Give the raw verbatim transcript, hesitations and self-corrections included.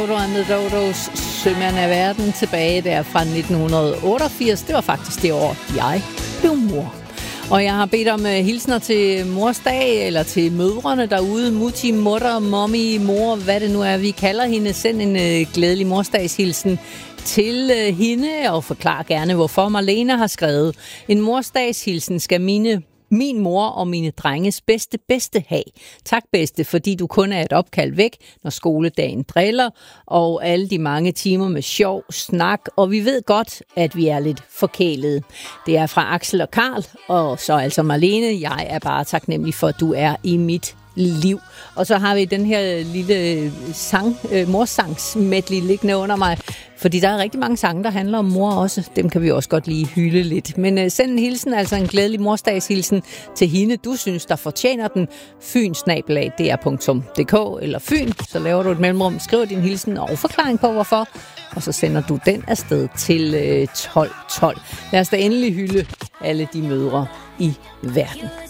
Dodo and the Dodos, Sømand af verden, tilbage der fra nitten otteogfirs. Det var faktisk det år, jeg blev mor. Og jeg har bedt om uh, hilsner til morsdag, eller til mødrene derude. Mutti, mutter, mommy, mor, hvad det nu er, vi kalder hende. Send en uh, glædelig morsdagshilsen til uh, hende, og forklar gerne, hvorfor. Marlene har skrevet: en morsdagshilsen skal mine min mor og mine drenges bedste bedste have. Tak bedste, fordi du kun er et opkald væk, når skoledagen driller, og alle de mange timer med sjov, snak, og vi ved godt, at vi er lidt forkælede. Det er fra Axel og Karl, og så altså Marlene. Jeg er bare taknemmelig for, at du er i mit liv. Og så har vi den her lille sang, øh, morsangsmedley liggende under mig, fordi der er rigtig mange sange, der handler om mor også. Dem kan vi også godt lige hylde lidt. Men øh, send en hilsen, altså en glædelig morsdagshilsen til hende, du synes, der fortjener den. Fyn snabel-a d r punktum d k eller Fyn, så laver du et mellemrum, skriver din hilsen og forklaring på hvorfor, og så sender du den afsted til øh, tolv tolv. Lad os da endelig hylde alle de mødre i verden.